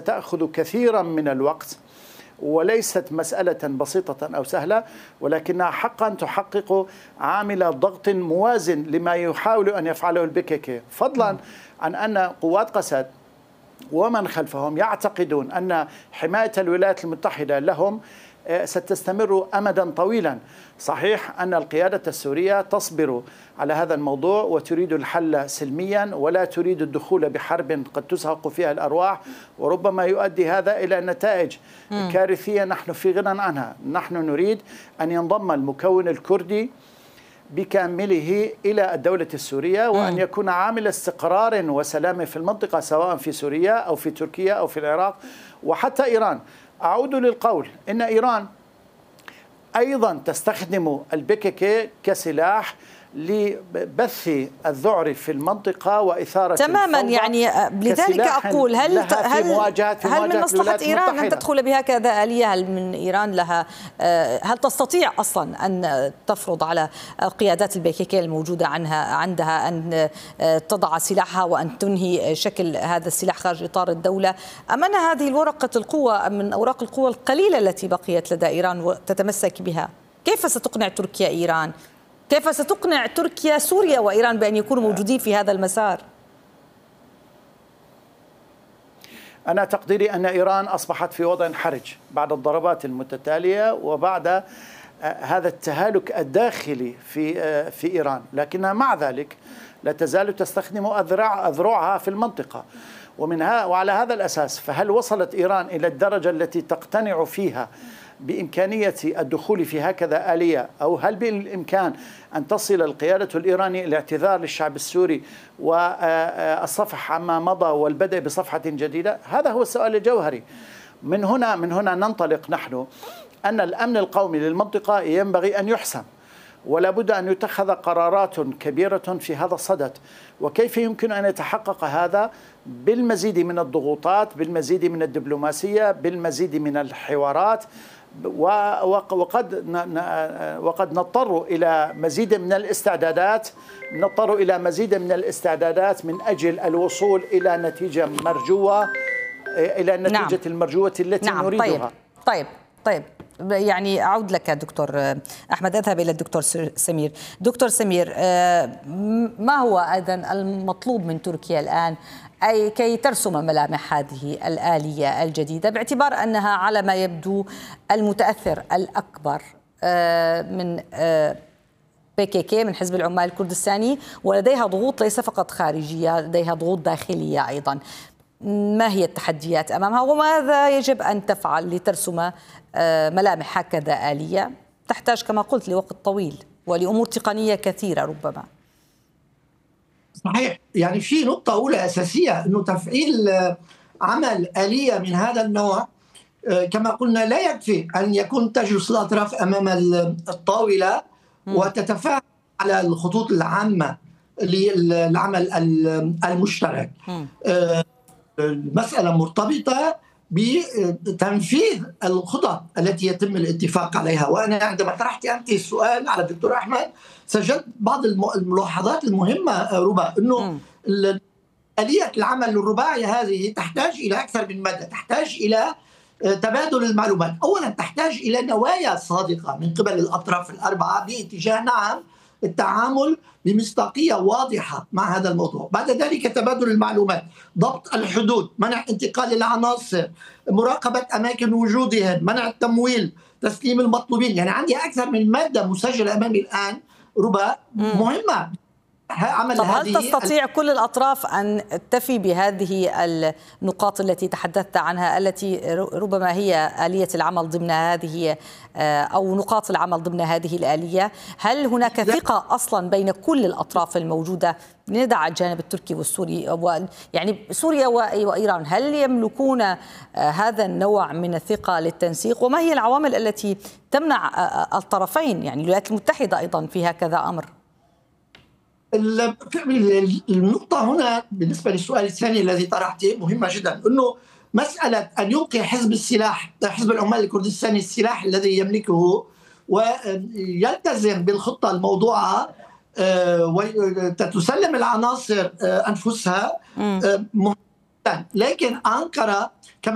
ستأخذ كثيرا من الوقت، وليست مسألة بسيطة أو سهلة، ولكنها حقا تحقق عامل ضغط موازن لما يحاول أن يفعله البكك، فضلا عن أن قوات قسد ومن خلفهم يعتقدون أن حماية الولايات المتحدة لهم ستستمر أمدا طويلا. صحيح أن القيادة السورية تصبر على هذا الموضوع وتريد الحل سلميا، ولا تريد الدخول بحرب قد تزهق فيها الأرواح، وربما يؤدي هذا إلى نتائج كارثية نحن في غنى عنها. نحن نريد أن ينضم المكون الكردي بكامله إلى الدولة السورية، وأن يكون عامل استقرار وسلام في المنطقة، سواء في سوريا أو في تركيا أو في العراق وحتى إيران. أعود للقول إن إيران أيضا تستخدم البكك كسلاح لبث الذعر في المنطقة وإثارة تماما الفوضى. يعني لذلك أقول هل من مصلحة إيران أن تدخل بهكذا آلية؟ هل من إيران لها هل تستطيع أصلا أن تفرض على قيادات البكك الموجودة عندها أن تضع سلاحها وأن تنهي شكل هذا السلاح خارج إطار الدولة؟ أم أن هذه الورقة القوة من أوراق القوة القليلة التي بقيت لدى إيران وتتمسك بها؟ كيف ستقنع تركيا إيران؟ كيف ستقنع تركيا سوريا وإيران بأن يكونوا موجودين في هذا المسار؟ أنا تقديري أن إيران أصبحت في وضع حرج بعد الضربات المتتالية وبعد هذا التهالك الداخلي في إيران، لكنها مع ذلك لا تزال تستخدم أذرعها في المنطقة. وعلى هذا الأساس فهل وصلت إيران إلى الدرجة التي تقتنع فيها بإمكانية الدخول في هكذا آلية، أو هل بالإمكان أن تصل القيادة الإيرانية إلى الاعتذار للشعب السوري والصفح عما مضى والبدء بصفحة جديدة؟ هذا هو السؤال الجوهري. من هنا ننطلق نحن أن الأمن القومي للمنطقة ينبغي أن يحسم، ولا بد أن يتخذ قرارات كبيرة في هذا الصدد. وكيف يمكن أن يتحقق هذا؟ بالمزيد من الضغوطات، بالمزيد من الدبلوماسية، بالمزيد من الحوارات، وقد نضطر إلى مزيد من الاستعدادات من أجل الوصول إلى نتيجة مرجوة، إلى النتيجة المرجوة التي نريدها. طيب يعني أعود لك دكتور أحمد، أذهب إلى الدكتور سمير. دكتور سمير، ما هو أيضا المطلوب من تركيا الآن أي كي ترسم ملامح هذه الآلية الجديدة، باعتبار أنها على ما يبدو المتأثر الأكبر من PKK من حزب العمال الكردستاني، ولديها ضغوط ليس فقط خارجية، لديها ضغوط داخلية أيضا. ما هي التحديات أمامها وماذا يجب أن تفعل لترسم ملامح هكذا آلية؟ تحتاج كما قلت لوقت طويل ولأمور تقنية كثيرة ربما. صحيح، يعني في نقطة أولى أساسية أنه تفعيل عمل آلية من هذا النوع كما قلنا لا يكفي أن يكون تجلس الأطراف أمام الطاولة وتتفاعل على الخطوط العامة للعمل المشترك. المسألة مرتبطة بتنفيذ الخطط التي يتم الاتفاق عليها. وأنا عندما طرحت أنت السؤال على الدكتور أحمد سجلت بعض الملاحظات المهمة ربا، أنه آلية العمل الرباعي هذه تحتاج إلى أكثر من مادة، تحتاج إلى تبادل المعلومات. أولا تحتاج إلى نوايا صادقة من قبل الأطراف الأربعة باتجاه التعامل بمصداقية واضحة مع هذا الموضوع. بعد ذلك تبادل المعلومات، ضبط الحدود، منع انتقال العناصر، مراقبة أماكن وجودهم، منع التمويل، تسليم المطلوبين. يعني عندي أكثر من مادة مسجلة أمامي الآن ربا مهمة. طب هل تستطيع كل الأطراف أن تفي بهذه النقاط التي تحدثت عنها، التي ربما هي آلية العمل ضمن هذه أو نقاط العمل ضمن هذه الآلية؟ هل هناك ثقة أصلا بين كل الأطراف الموجودة، ندع الجانب التركي والسوري يعني سوريا وإيران، هل يملكون هذا النوع من الثقة للتنسيق؟ وما هي العوامل التي تمنع الطرفين، يعني الولايات المتحدة أيضا في هكذا أمر؟ النقطة هنا بالنسبة للسؤال الثاني الذي طرحته مهمة جدا، أنه مسألة أن يلقي حزب العمال الكردستاني السلاح الذي يملكه ويلتزم بالخطة الموضوعة وتتسلم العناصر أنفسها مهمة. لكن أنقرة